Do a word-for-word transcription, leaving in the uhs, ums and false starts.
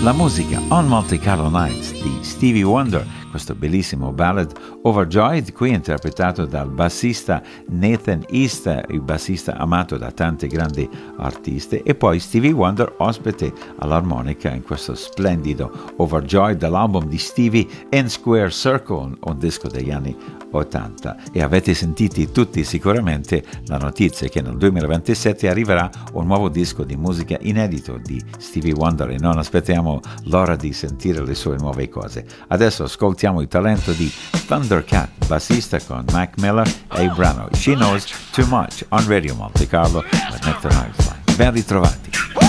La musica On Monte Carlo Nights di Stevie Wonder, questo bellissimo ballad Overjoyed, qui interpretato dal bassista Nathan East, il bassista amato da tanti grandi artisti, e poi Stevie Wonder ospite all'armonica in questo splendido Overjoyed dall'album di Stevie N Square Circle, un disco degli anni ottanta. E avete sentiti tutti sicuramente la notizia che nel duemilaventisette arriverà un nuovo disco di musica inedito di Stevie Wonder e non aspettiamo l'ora di sentire le sue nuove cose. Adesso ascoltiamo il talento di Thundercat, bassista con Mac Miller e il brano She Knows Too Much on Radio Monte Carlo with Nectar Firefly. Ben ritrovati.